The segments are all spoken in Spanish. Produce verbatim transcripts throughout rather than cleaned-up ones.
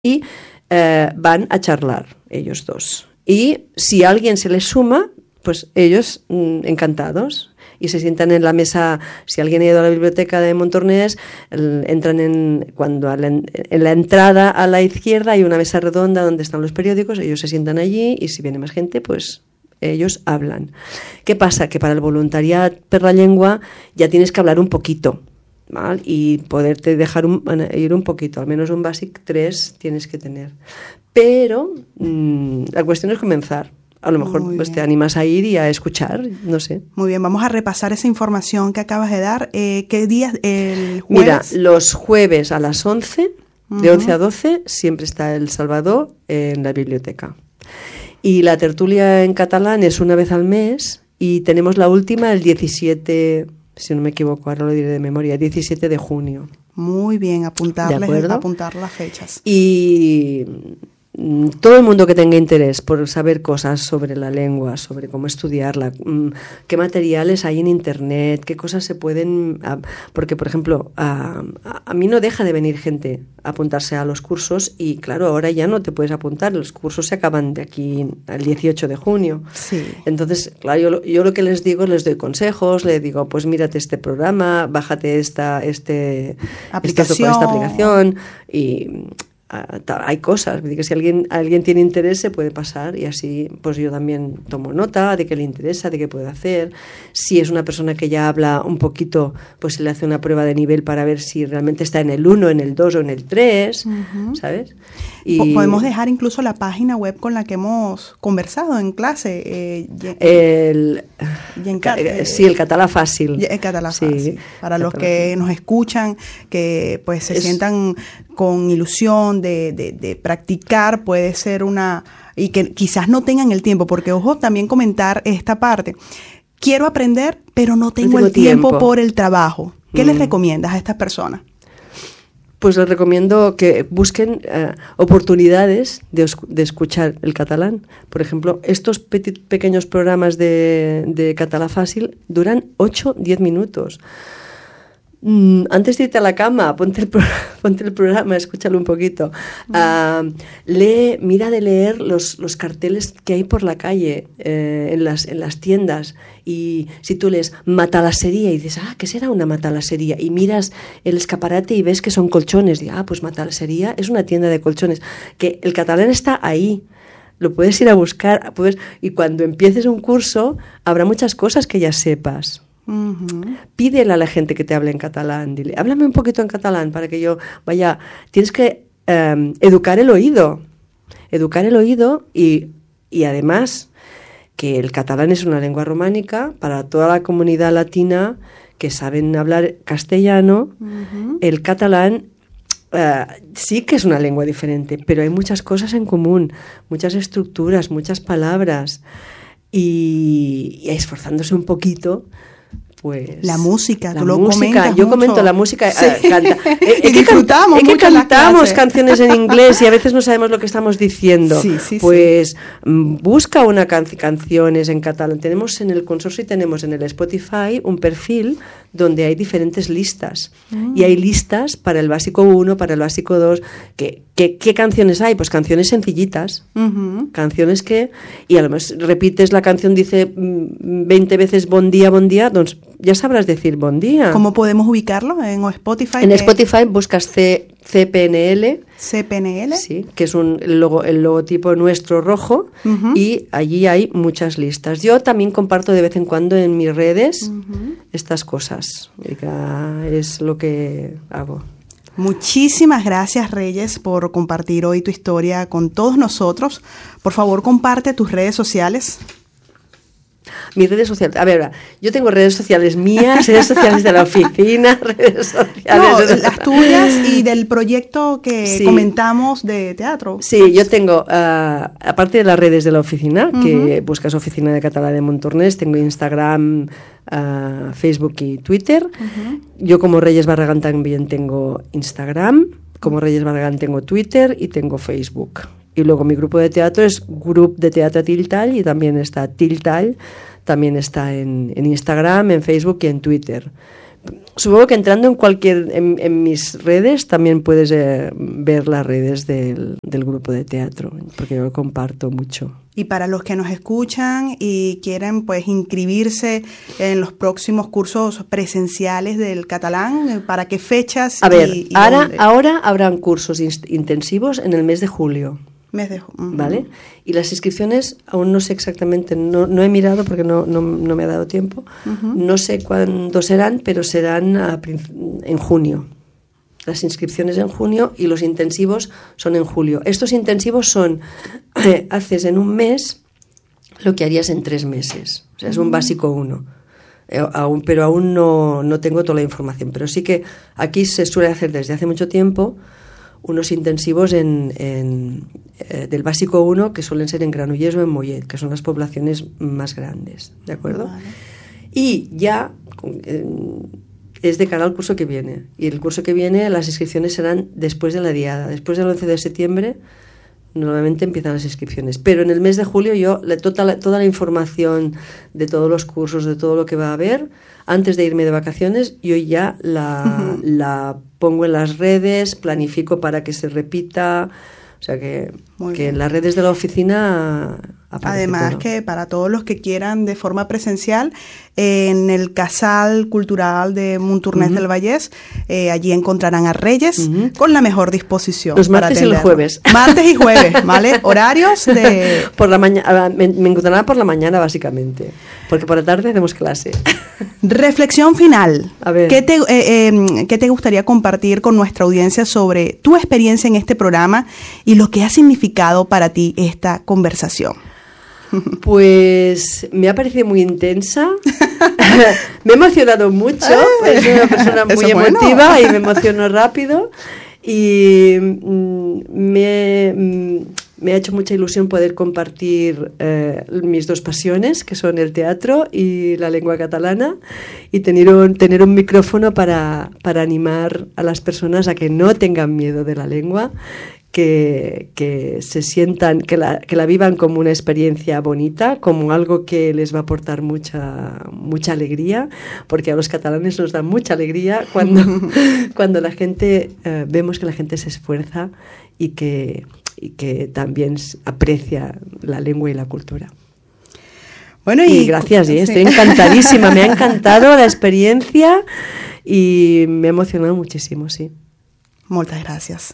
y eh, van a charlar ellos dos. Y si alguien se les suma, pues ellos mmm, encantados. Y se sientan en la mesa. Si alguien ha ido a la biblioteca de Montornès, el, entran en cuando a la, en la entrada a la izquierda hay una mesa redonda donde están los periódicos, ellos se sientan allí y si viene más gente, pues ellos hablan. ¿Qué pasa? Que para el voluntariat per la llengua ya tienes que hablar un poquito, ¿vale? Y poderte dejar un, ir un poquito, al menos un basic tres tienes que tener. Pero mmm, la cuestión es comenzar. A lo mejor pues, te animas a ir y a escuchar, no sé. Muy bien, vamos a repasar esa información que acabas de dar. Eh, ¿Qué días? El jueves. Mira, los jueves a las once, uh-huh. de once a doce, siempre está El Salvador en la biblioteca. Y la tertulia en catalán es una vez al mes y tenemos la última el diecisiete, si no me equivoco, ahora lo diré de memoria, diecisiete de junio. Muy bien, apuntarles, apuntar las fechas. Y todo el mundo que tenga interés por saber cosas sobre la lengua, sobre cómo estudiarla, qué materiales hay en internet, qué cosas se pueden... Porque, por ejemplo, a, a mí no deja de venir gente a apuntarse a los cursos y, claro, ahora ya no te puedes apuntar. Los cursos se acaban de aquí al dieciocho de junio. Sí. Entonces, claro, yo, yo lo que les digo, les doy consejos, les digo, pues mírate este programa, bájate esta, este, aplicación. Esta, esta aplicación y... hay cosas, que si alguien alguien tiene interés se puede pasar y así pues yo también tomo nota de qué le interesa, de qué puede hacer. Si es una persona que ya habla un poquito, pues se le hace una prueba de nivel para ver si realmente está en el uno, en el dos o en el tres, uh-huh. ¿sabes? Y podemos dejar incluso la página web con la que hemos conversado en clase. Eh, el, Yencat, eh, sí, el Català Fàcil. El Català Fàcil. Sí, para los que nos escuchan, que pues se es, sientan con ilusión de, de, de practicar, puede ser una... y que quizás no tengan el tiempo, porque ojo, también comentar esta parte. Quiero aprender, pero no tengo, no tengo el tiempo, tiempo por el trabajo. ¿Qué mm. les recomiendas a estas personas? Pues les recomiendo que busquen uh, oportunidades de, de escuchar el catalán. Por ejemplo, estos petit, pequeños programas de, de Català Fàcil duran ocho a diez minutos. Mm, antes de irte a la cama, ponte el, pro, ponte el programa, escúchalo un poquito. Uh, lee, mira de leer los, los carteles que hay por la calle, eh, en, las, en las tiendas. Y si tú lees matalassería y dices, ah, ¿qué será una matalassería? Y miras el escaparate y ves que son colchones. Y, ah, pues matalassería es una tienda de colchones. Que el catalán está ahí. Lo puedes ir a buscar. Puedes, y cuando empieces un curso, habrá muchas cosas que ya sepas. Uh-huh. Pídele a la gente que te hable en catalán, dile, háblame un poquito en catalán para que yo vaya, tienes que um, educar el oído, educar el oído y, y además que el catalán es una lengua románica para toda la comunidad latina que saben hablar castellano. Uh-huh. El catalán Uh, sí que es una lengua diferente, pero hay muchas cosas en común, muchas estructuras, muchas palabras y, y esforzándose un poquito. Pues la música, la tú lo música, yo mucho. comento la música, sí. uh, canta. Eh, y disfrutamos es que mucho cantamos canciones en inglés y a veces no sabemos lo que estamos diciendo. Sí, sí, pues sí. Busca una can- canciones en catalán. Tenemos en el consorcio, tenemos en el Spotify un perfil donde hay diferentes listas mm. y hay listas para el básico uno, para el básico dos. ¿Qué, qué, qué canciones hay? Pues canciones sencillitas, uh-huh. canciones que, y a lo mejor repites la canción, dice veinte veces bon día, bon día, doncs ya sabrás decir bon día. ¿Cómo podemos ubicarlo en Spotify? En Spotify buscas C, C P N L. C P N L. Sí, que es un, el, logo, el logotipo nuestro rojo, uh-huh. y allí hay muchas listas. Yo también comparto de vez en cuando en mis redes uh-huh. estas cosas. Es lo que hago. Muchísimas gracias, Reyes, por compartir hoy tu historia con todos nosotros. Por favor, comparte tus redes sociales. Mis redes sociales, a ver, yo tengo redes sociales mías, redes sociales de la oficina, redes sociales... No, las tuyas y del proyecto que sí. comentamos de teatro. Sí, yo tengo, uh, aparte de las redes de la oficina, uh-huh. que buscas Oficina de Català de Montornès, tengo Instagram, uh, Facebook y Twitter. Uh-huh. Yo como Reyes Barragán también tengo Instagram, como Reyes Barragán tengo Twitter y tengo Facebook. Y luego mi grupo de teatro es Grup de Teatre Tiltal y también está Tiltal, también está en, en Instagram, en Facebook y en Twitter. Supongo que entrando en cualquier en, en mis redes también puedes eh, ver las redes del, del grupo de teatro, porque yo lo comparto mucho. Y para los que nos escuchan y quieren pues inscribirse en los próximos cursos presenciales del catalán, ¿para qué fechas? A ver, y, y ahora, dónde? ahora habrán cursos inst- intensivos en el mes de julio. Mes de ju- uh-huh. ¿Vale? Y las inscripciones aún no sé exactamente, no, no he mirado porque no, no, no me ha dado tiempo, uh-huh. no sé cuándo serán, pero serán a, en junio. Las inscripciones en junio y los intensivos son en julio. Estos intensivos son, eh, haces en un mes lo que harías en tres meses. O sea, es un básico uno. Eh, aún, pero aún no, no tengo toda la información. Pero sí que aquí se suele hacer desde hace mucho tiempo unos intensivos en, en, eh, del básico uno, que suelen ser en Granollers o en Mollet, que son las poblaciones más grandes. ¿De acuerdo? Vale. Y ya... Eh, es de cara al curso que viene. Y el curso que viene, las inscripciones serán después de la diada. Después del once de septiembre, normalmente empiezan las inscripciones. Pero en el mes de julio yo, le, toda, la, toda la información de todos los cursos, de todo lo que va a haber, antes de irme de vacaciones, yo ya la, uh-huh. la pongo en las redes, planifico para que se repita. O sea que, que en las redes de la oficina... Además, que para todos los que quieran de forma presencial, eh, en el Casal Cultural de Montornès uh-huh. del Vallès, eh, allí encontrarán a Reyes uh-huh. con la mejor disposición. Los martes para y los jueves. Martes y jueves, ¿vale? Horarios de... Por la mañana, me, me encontrarán por la mañana, básicamente, porque por la tarde hacemos clase. Reflexión final. A ver. ¿Qué te, eh, eh, ¿Qué te gustaría compartir con nuestra audiencia sobre tu experiencia en este programa y lo que ha significado para ti esta conversación? Pues me ha parecido muy intensa, me ha emocionado mucho, pues soy una persona muy emotiva bueno. y me emociono rápido y mm, me, mm, me ha hecho mucha ilusión poder compartir eh, mis dos pasiones, que son el teatro y la lengua catalana, y tener un, tener un micrófono para, para animar a las personas a que no tengan miedo de la lengua, Que, que se sientan, que la, que la vivan como una experiencia bonita, como algo que les va a aportar mucha, mucha alegría, porque a los catalanes nos da mucha alegría cuando, cuando la gente, eh, vemos que la gente se esfuerza y que, y que también aprecia la lengua y la cultura. Bueno, y, y gracias, ¿eh? Sí. Estoy encantadísima, me ha encantado la experiencia y me ha emocionado muchísimo, sí. Muchas gracias.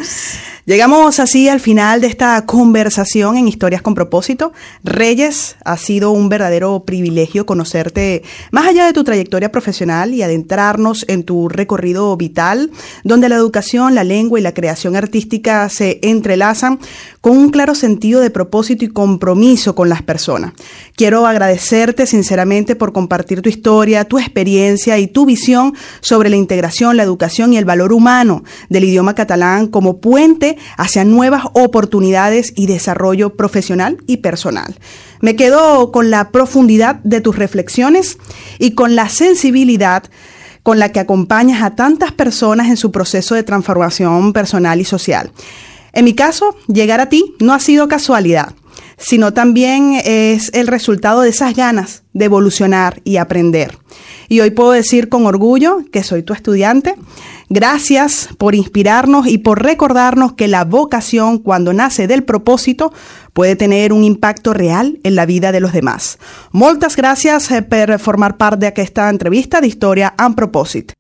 Llegamos así al final de esta conversación en Historias con Propósito. Reyes, ha sido un verdadero privilegio conocerte más allá de tu trayectoria profesional y adentrarnos en tu recorrido vital, donde la educación, la lengua y la creación artística se entrelazan con un claro sentido de propósito y compromiso con las personas. Quiero agradecerte sinceramente por compartir tu historia, tu experiencia y tu visión sobre la integración, la educación y el valor humano del idioma catalán como puente hacia nuevas oportunidades y desarrollo profesional y personal. Me quedo con la profundidad de tus reflexiones y con la sensibilidad con la que acompañas a tantas personas en su proceso de transformación personal y social. En mi caso, llegar a ti no ha sido casualidad, sino también es el resultado de esas ganas de evolucionar y aprender. Y hoy puedo decir con orgullo que soy tu estudiante. Gracias por inspirarnos y por recordarnos que la vocación, cuando nace del propósito, puede tener un impacto real en la vida de los demás. Moltes gràcies per formar part d'aquesta entrevista d'Història amb Propòsit.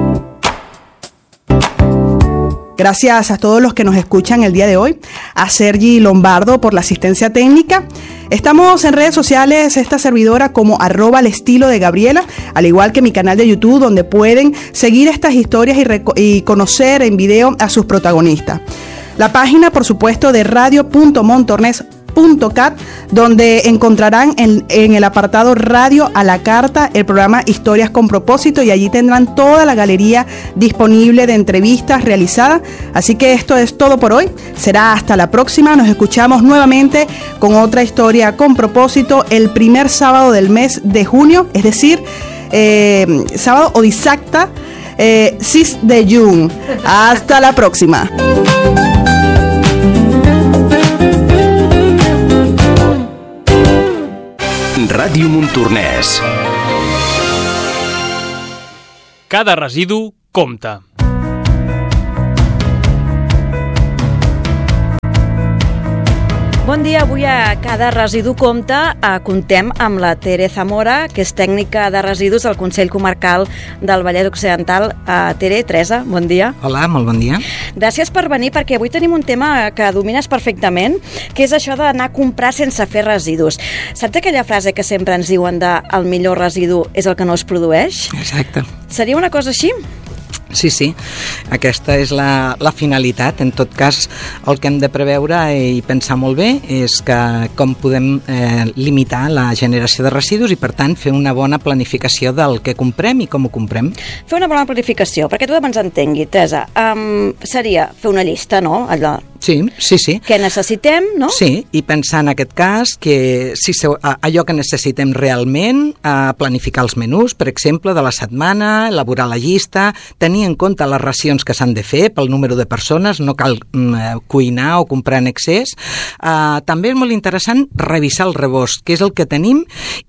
Gracias a todos los que nos escuchan el día de hoy, a Sergi Lombardo por la asistencia técnica. Estamos en redes sociales, esta servidora como arroba al estilo de Gabriela, al igual que mi canal de YouTube, donde pueden seguir estas historias y, reco- y conocer en video a sus protagonistas. La página, por supuesto, de radio punto montornès punto cat, donde encontrarán en, en el apartado Radio a la Carta el programa Historias con Propósito, y allí tendrán toda la galería disponible de entrevistas realizadas. Así que esto es todo por hoy. Será hasta la próxima. Nos escuchamos nuevamente con otra historia con propósito el primer sábado del mes de junio, es decir, eh, sábado o dissabte eh, sis de juny. Hasta la próxima. Ràdio Montornès. Cada residu compta. Bon dia, avui a Cada Residu Compta eh, contem amb la Tere Zamora, que és tècnica de residus del Consell Comarcal del Vallès Occidental. Eh, Tere, Teresa, bon dia. Hola, molt bon dia. Gràcies per venir, perquè avui tenim un tema que domines perfectament, que és això d'anar a comprar sense fer residus. Saps aquella frase que sempre ens diuen de el millor residu és el que no es produeix? Exacte. Seria una cosa així? Sí, sí, aquesta és la, la finalitat. En tot cas, el que hem de preveure i pensar molt bé és que com podem eh, limitar la generació de residus i, per tant, fer una bona planificació del que comprem i com ho comprem. Fer una bona planificació, perquè tothom ens entengui, Teresa, um, seria fer una llista, no? Allò. Sí, sí, sí. Què necessitem, no? Sí, i pensar en aquest cas que si se, allò que necessitem realment, eh, planificar els menús, per exemple, de la setmana, elaborar la llista, tenir en compte les racions que s'han de fer pel número de persones, no cal eh, cuinar o comprar en excés. Eh, també és molt interessant revisar el rebost, que és el que tenim,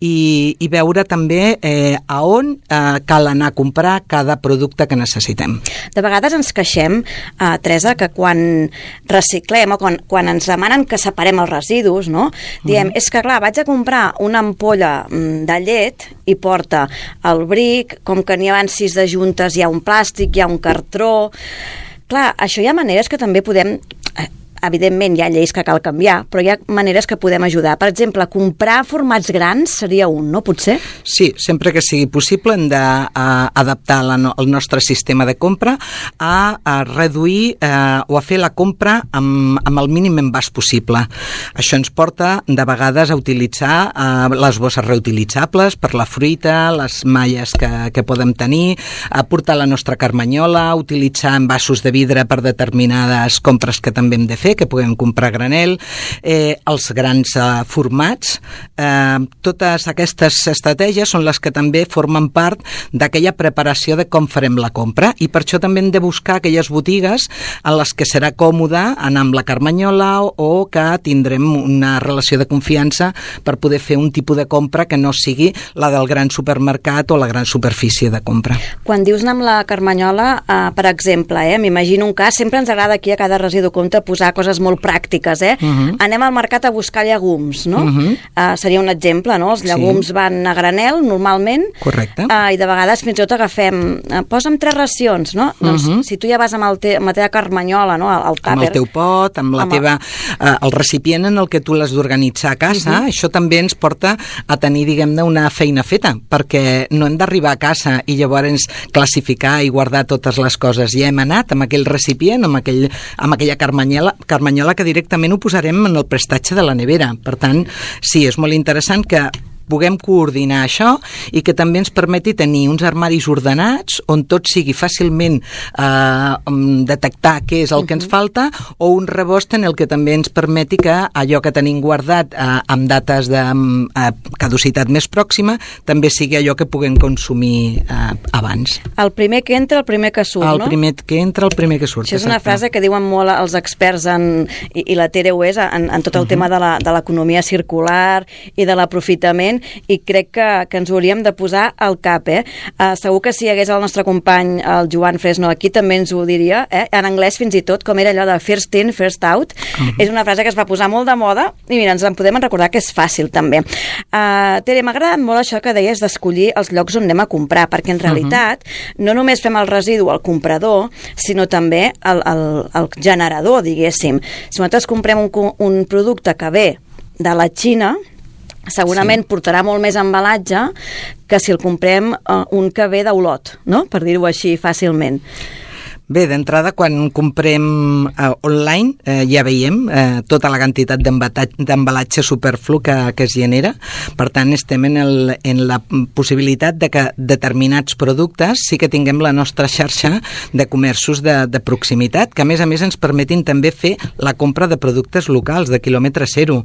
i, i veure també eh, a on eh, cal anar a comprar cada producte que necessitem. De vegades ens queixem, eh, Teresa, que quan reciclem o quan, quan ens demanen que separem els residus, no? Diem, mm. és que clar, vaig a comprar una ampolla de llet i porta el bric, com que n'hi ha sis de juntes, hi ha un plàstic, hi ha un cartró. Clar, això hi ha maneres que també podem... Evidentment hi ha lleis que cal canviar, però hi ha maneres que podem ajudar. Per exemple, comprar formats grans seria un, no? Potser? Sí, sempre que sigui possible hem d'adaptar no, el nostre sistema de compra a, a reduir eh, o a fer la compra amb, amb el mínim envàs possible. Això ens porta de vegades a utilitzar eh, les bosses reutilitzables per la fruita, les malles que, que podem tenir, a portar la nostra carmanyola, utilitzar envasos de vidre per determinades compres que també hem de fer, que puguem comprar a granel, eh, els grans eh, formats. Eh, totes aquestes estratègies són les que també formen part d'aquella preparació de com farem la compra, i per això també hem de buscar aquelles botigues en les que serà còmode anar amb la carmanyola o, o que tindrem una relació de confiança per poder fer un tipus de compra que no sigui la del gran supermercat o la gran superfície de compra. Quan dius anar amb la carmanyola, eh, per exemple, eh, m'imagino un cas, sempre ens agrada aquí a Cada Residu Compta posar coses molt pràctiques, eh? Uh-huh. Anem al mercat a buscar llegums, no? Uh-huh. Uh, seria un exemple, no? Els llegums sí. van a granel, normalment. Correcte. Uh, I de vegades fins i tot agafem... Uh, posa'm tres racions, no? Uh-huh. Doncs si tu ja vas amb, el te, amb la teva carmanyola, no? Al, al tàper, amb el teu pot, amb la amb teva... Uh, el recipient en el que tu l'has d'organitzar a casa, uh-huh. això també ens porta a tenir, diguem-ne, una feina feta, perquè no hem d'arribar a casa i llavors classificar i guardar totes les coses. Ja hem anat amb aquell recipient, amb, aquell, amb aquella carmanyola, carmanyola que directament ho posarem en el prestatge de la nevera. Per tant, sí, és molt interessant que puguem coordinar això i que també ens permeti tenir uns armaris ordenats on tot sigui fàcilment eh, detectar què és el que ens falta, o un rebost en el que també ens permeti que allò que tenim guardat eh, amb dates de eh, caducitat més pròxima també sigui allò que puguem consumir eh, abans. El primer que entra, el primer que surt, el no? El primer que entra, el primer que surt. Això és una frase que diuen molt els experts en, i, i la Tere ho és, en, en tot el uh-huh. tema de l'economia circular i de l'aprofitament, i crec que, que ens ho hauríem de posar al cap, eh? Uh, segur que si hi hagués el nostre company, el Joan Fresno, aquí també ens ho diria, eh? En anglès fins i tot, com era allò de first in, first out. Uh-huh. És una frase que es va posar molt de moda i mira, ens en podem recordar que és fàcil també. Uh, Tere, m'ha agradat molt això que deies d'escollir els llocs on anem a comprar, perquè en realitat uh-huh. no només fem el residu al comprador, sinó també el, el, el generador, diguéssim. Si nosaltres comprem un, un producte que ve de la Xina, segurament sí. portarà molt més embalatge que si el comprem uh, un que ve d'Olot, no? Per dir-ho així fàcilment. Bé, d'entrada, quan comprem eh, online, eh, ja veiem eh, tota la quantitat d'embalatge superflu que, que es genera. Per tant, estem en, el, en la possibilitat de que determinats productes sí que tinguem la nostra xarxa de comerços de, de proximitat, que a més a més ens permetin també fer la compra de productes locals, de quilòmetre zero.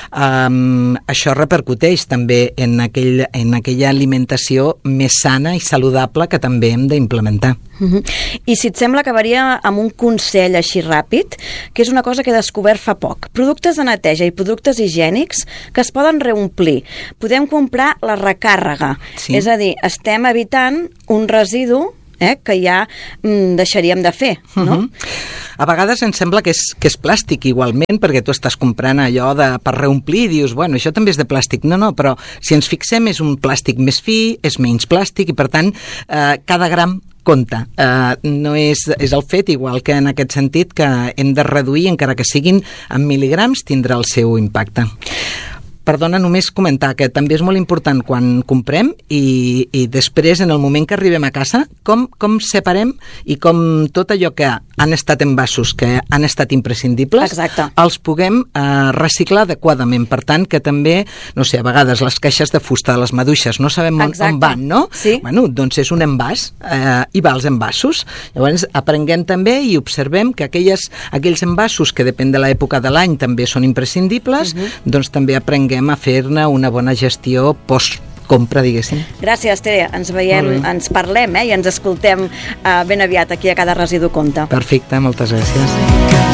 Um, això repercuteix també en, aquell, en aquella alimentació més sana i saludable que també hem d'implementar. Uh-huh. I si et sembla, acabaria amb un consell així ràpid, que és una cosa que he descobert fa poc. Productes de neteja i productes higiènics que es poden reomplir. Podem comprar la recàrrega. Sí. És a dir, estem evitant un residu eh, que ja mm, deixaríem de fer, no? Uh-huh. A vegades em sembla que és, que és plàstic igualment, perquè tu estàs comprant allò de, per reomplir i dius, bueno, això també és de plàstic. No, no, però si ens fixem és un plàstic més fi, és menys plàstic i per tant eh, cada gram compte. Uh, no és, és el fet, igual que en aquest sentit, que hem de reduir, encara que siguin en mil·ligrams, tindrà el seu impacte. Perdona, només comentar que també és molt important quan comprem i, i després, en el moment que arribem a casa, com, com separem i com tot allò que han estat envasos, que han estat imprescindibles, Exacte. els puguem eh, reciclar adequadament. Per tant, que també, no sé, a vegades les caixes de fusta de les maduixes no sabem on, on van, no? Sí. Bueno, doncs és un envàs eh, i va als envasos. Llavors, aprenguem també i observem que aquelles, aquells envasos que depèn de l'època de l'any també són imprescindibles, uh-huh. doncs també aprenguem a fer-ne una bona gestió post-compra, diguéssim. Gràcies, Tere. Ens veiem, ens parlem eh, i ens escoltem eh, ben aviat aquí a Cada Residu Compta. Perfecte, moltes gràcies.